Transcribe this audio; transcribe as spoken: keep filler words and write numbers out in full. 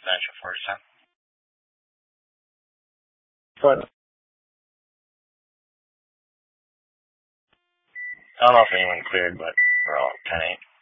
residential first time. But I don't know if anyone cleared, but we're all ten eight.